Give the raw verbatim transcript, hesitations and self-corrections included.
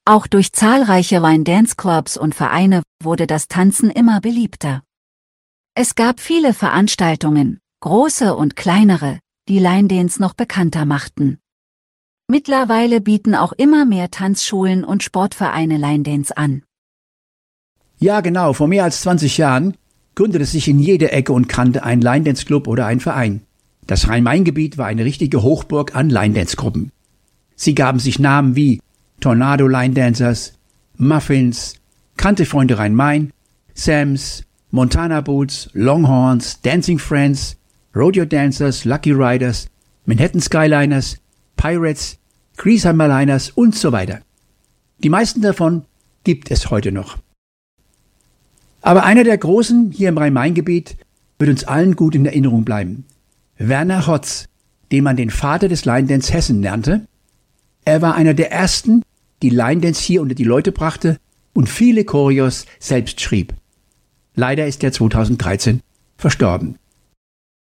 Auch durch zahlreiche Line-Dance-Clubs und Vereine wurde das Tanzen immer beliebter. Es gab viele Veranstaltungen, große und kleinere, die Line-Dance noch bekannter machten. Mittlerweile bieten auch immer mehr Tanzschulen und Sportvereine Line-Dance an. Ja, genau, vor mehr als zwanzig Jahren gründete sich in jeder Ecke und Kante ein Line-Dance-Club oder ein Verein. Das Rhein-Main-Gebiet war eine richtige Hochburg an Line-Dance-Gruppen. Sie gaben sich Namen wie Tornado Line Dancers, Muffins, Kantefreunde Rhein-Main, Sams, Montana Boots, Longhorns, Dancing Friends, Rodeo Dancers, Lucky Riders, Manhattan Skyliners, Pirates, Griesheimer Liners und so weiter. Die meisten davon gibt es heute noch. Aber einer der Großen hier im Rhein-Main-Gebiet wird uns allen gut in Erinnerung bleiben. Werner Hotz, den man den Vater des Line Dance Hessen nannte. Er war einer der ersten, die Line Dance hier unter die Leute brachte und viele Choreos selbst schrieb. Leider ist er zweitausenddreizehn verstorben.